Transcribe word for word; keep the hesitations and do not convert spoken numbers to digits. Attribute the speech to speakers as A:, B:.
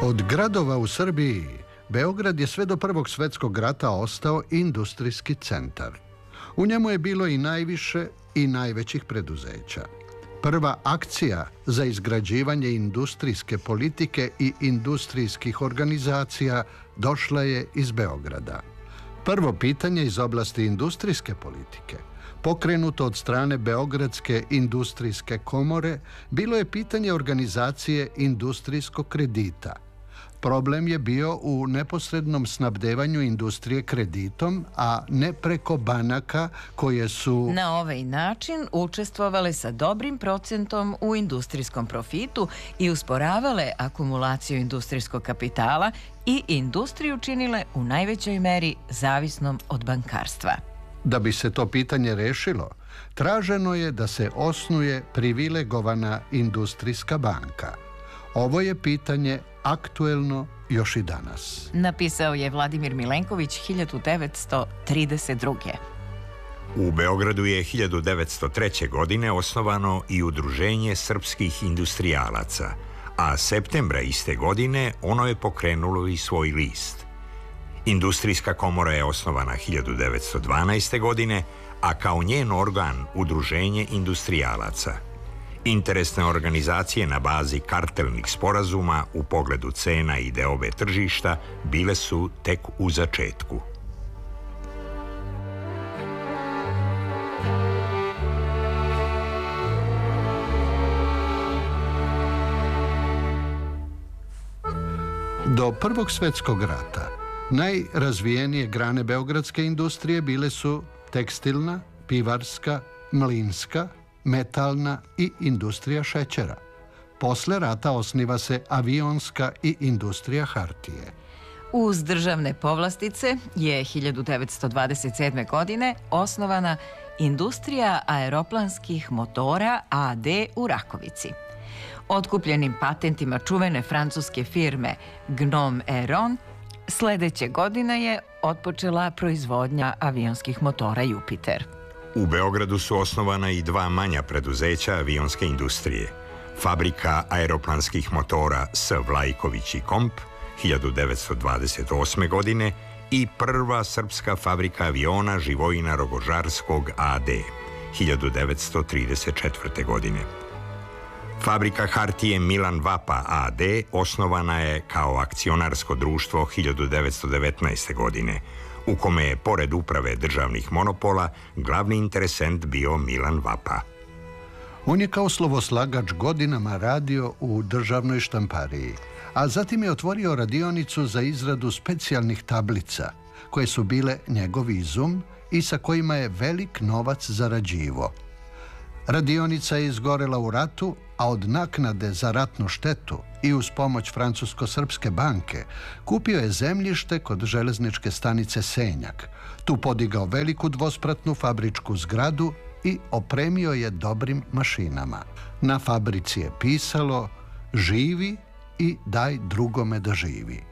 A: Od gradova u Srbiji, Beograd je sve do Prvog svjetskog rata ostao industrijski centar. U njemu je bilo i najviše i najvećih preduzeća. Prva akcija za izgrađivanje industrijske politike i industrijskih organizacija došla je iz Beograda. Prvo pitanje iz oblasti industrijske politike, pokrenuto od strane Beogradske industrijske komore, bilo je pitanje organizacije industrijskog kredita. Problem je bio u neposrednom snabdevanju industrije kreditom, a ne preko banaka koje su
B: na ovaj način učestvovale sa dobrim procentom u industrijskom profitu i usporavale akumulaciju industrijskog kapitala i industriju činile u najvećoj meri zavisnom od bankarstva.
A: Da bi se to pitanje rešilo, traženo je da se osnuje privilegovana industrijska banka. Ovo je pitanje aktuelno još i danas.
B: Napisao je Vladimir Milenković hiljadu devetsto trideset druge.
C: U Beogradu je hiljadu devetsto treće. godine osnovano i Udruženje srpskih industrijalaca, a septembra iste godine ono je pokrenulo i svoj list. Industrijska komora je osnovana hiljadu devetsto dvanaeste. godine, a kao njen organ Udruženje industrijalaca. Interesne organizacije na bazi kartelnih sporazuma u pogledu cena i deobe tržišta bile su tek u začetku.
A: Do Prvog svjetskog rata najrazvijenije grane beogradske industrije bile su tekstilna, pivarska, mlinska, metalna i industrija šećera. Posle rata osniva se avionska i industrija hartije.
B: Uz državne povlastice je hiljadu devetsto dvadeset sedme. godine osnovana Industrija aeroplanskih motora A D u Rakovici. Otkupljenim patentima čuvene francuske firme Gnome Aeron, sledeće godine je otpočela proizvodnja avionskih motora Jupiter.
C: U Beogradu su osnovana i dva manja preduzeća avionske industrije. Fabrika aeroplanskih motora S. Vlajković i Komp hiljadu devetsto dvadeset osme. godine i prva srpska fabrika aviona Živojina Rogožarskog A D hiljadu devetsto trideset četvrte. godine. Fabrika hartije Milan Vapa A D osnovana je kao akcionarsko društvo hiljadu devetsto devetnaeste. godine, u kome je, pored uprave državnih monopola, glavni interesent bio Milan Vapa.
A: On je kao slovoslagač godinama radio u državnoj štampariji, a zatim je otvorio radionicu za izradu specijalnih tablica, koje su bile njegov izum i sa kojima je velik novac zarađivo. Radionica je izgorela u ratu, a od naknade za ratnu štetu i uz pomoć Francusko-srpske banke kupio je zemljište kod železničke stanice Senjak. Tu podigao veliku dvospratnu fabričku zgradu i opremio je dobrim mašinama. Na fabrici je pisalo: živi i daj drugome da živi.